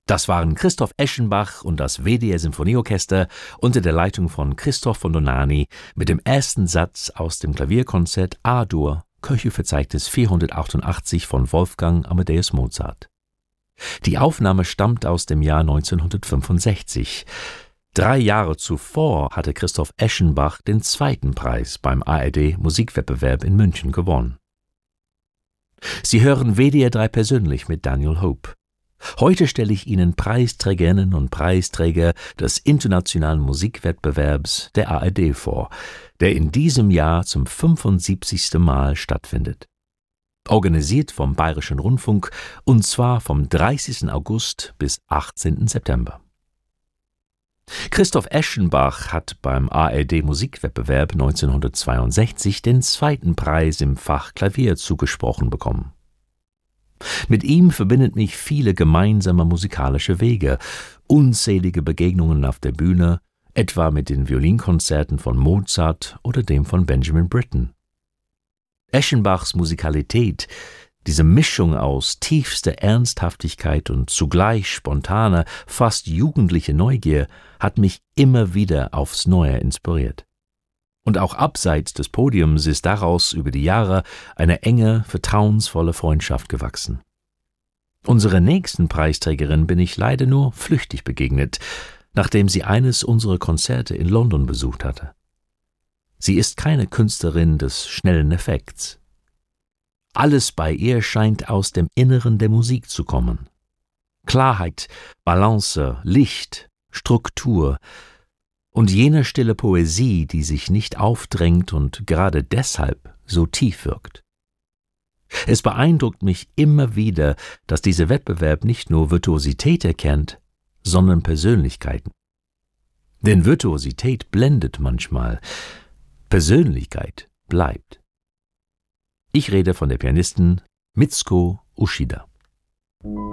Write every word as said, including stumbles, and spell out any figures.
Das waren Christoph Eschenbach und das W D R Symphonieorchester unter der Leitung von Christoph von Dohnanyi mit dem ersten Satz aus dem Klavierkonzert A-Dur, Köchelverzeichnis vierhundertachtundachtzig von Wolfgang Amadeus Mozart. Die Aufnahme stammt aus dem Jahr neunzehnhundertfünfundsechzig. Drei Jahre zuvor hatte Christoph Eschenbach den zweiten Preis beim A R D-Musikwettbewerb in München gewonnen. Sie hören W D R drei persönlich mit Daniel Hope. Heute stelle ich Ihnen Preisträgerinnen und Preisträger des internationalen Musikwettbewerbs der A R D vor, der in diesem Jahr zum fünfundsiebzigsten Mal stattfindet. Organisiert vom Bayerischen Rundfunk, und zwar vom dreißigsten August bis achtzehnten September. Christoph Eschenbach hat beim A R D-Musikwettbewerb neunzehnhundertzweiundsechzig den zweiten Preis im Fach Klavier zugesprochen bekommen. Mit ihm verbindet mich viele gemeinsame musikalische Wege, unzählige Begegnungen auf der Bühne, etwa mit den Violinkonzerten von Mozart oder dem von Benjamin Britten. Eschenbachs Musikalität, diese Mischung aus tiefster Ernsthaftigkeit und zugleich spontaner, fast jugendlicher Neugier, hat mich immer wieder aufs Neue inspiriert. Und auch abseits des Podiums ist daraus über die Jahre eine enge, vertrauensvolle Freundschaft gewachsen. Unserer nächsten Preisträgerin bin ich leider nur flüchtig begegnet, nachdem sie eines unserer Konzerte in London besucht hatte. Sie ist keine Künstlerin des schnellen Effekts. Alles bei ihr scheint aus dem Inneren der Musik zu kommen. Klarheit, Balance, Licht, Struktur und jene stille Poesie, die sich nicht aufdrängt und gerade deshalb so tief wirkt. Es beeindruckt mich immer wieder, dass dieser Wettbewerb nicht nur Virtuosität erkennt, sondern Persönlichkeiten. Denn Virtuosität blendet manchmal, Persönlichkeit bleibt. Ich rede von der Pianistin Mitsuko Uchida.